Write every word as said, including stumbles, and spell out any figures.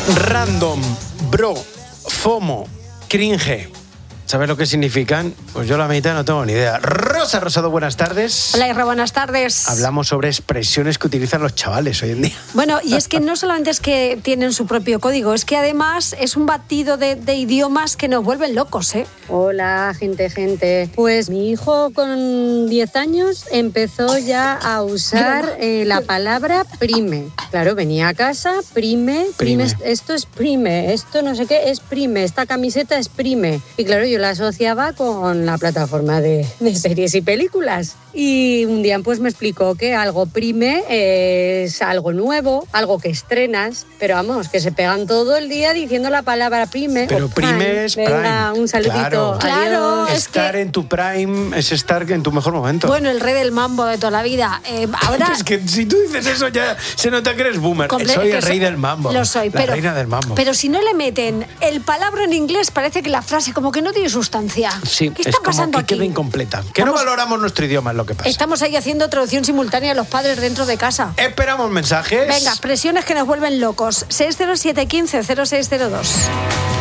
Random, bro, FOMO, cringe. ¿Sabes lo que significan? Pues yo la mitad no tengo ni idea. Rosa Rosado, buenas tardes. Hola, Irra, buenas tardes. Hablamos sobre expresiones que utilizan los chavales hoy en día. Bueno, y es que no solamente es que tienen su propio código, es que además es un batido de, de idiomas que nos vuelven locos, ¿eh? Hola, gente, gente. Pues mi hijo con diez años empezó ya a usar eh, la palabra prime. Claro, venía a casa, prime, prime, prime, esto es prime, esto no sé qué es prime, esta camiseta es prime. Y claro, yo la asociaba con la plataforma de, de series y películas. Y un día pues me explicó que algo prime es algo nuevo, algo que estrenas, pero vamos, que se pegan todo el día diciendo la palabra prime. Pero prime prime es Venga, prime. Un saludito. Claro, claro, es estar que... en tu prime es estar en tu mejor momento. Bueno, el rey del mambo de toda la vida. Eh, ahora... Es que si tú dices eso ya se nota que eres boomer. Comple- soy el que rey so- del mambo. Lo soy, la pero, reina del mambo. pero si no le meten el palabra en inglés, parece que la frase como que no tiene sustancia. Sí, ¿Qué es está como pasando que aquí? queda incompleta. Que Estamos- no valoramos nuestro idioma, es lo que pasa. Estamos ahí haciendo traducción simultánea a los padres dentro de casa. Esperamos mensajes. Venga, presiones que nos vuelven locos. seis cero siete uno cinco cero seis cero dos.